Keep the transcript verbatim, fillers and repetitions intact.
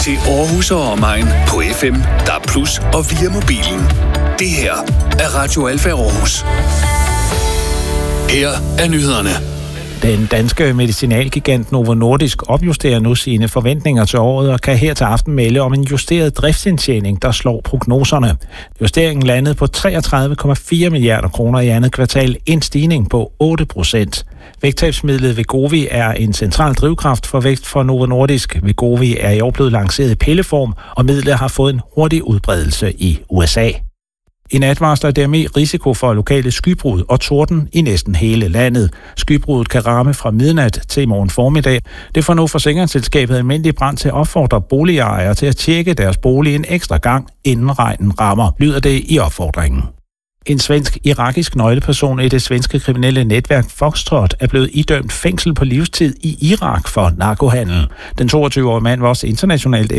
til Aarhus og omegn på F M, D A B plus, og via mobilen. Det her er Radio Alfa Aarhus. Her er nyhederne. Den danske medicinalgigant Novo Nordisk opjusterer nu sine forventninger til året og kan her til aften melde om en justeret driftsindtjening, der slår prognoserne. Justeringen landede på treogtredive komma fire milliarder kroner i andet kvartal, en stigning på otte procent. Vægttabsmidlet Wegovy er en central drivkraft for vækst for Novo Nordisk. Wegovy er i år blevet lanceret i pilleform, og midlet har fået en hurtig udbredelse i U S A. I nat varsler D M E risiko for lokale skybrud og torden i næsten hele landet. Skybruddet kan ramme fra midnat til i morgen formiddag. Det får nu forsikringsselskabet Almindelig Brand til at opfordre boligejere til at tjekke deres bolig en ekstra gang, inden regnen rammer, lyder det i opfordringen. En svensk-irakisk nøgleperson i det svenske kriminelle netværk Foxtrot er blevet idømt fængsel på livstid i Irak for narkohandel. Den toogtyve-årige mand var også internationalt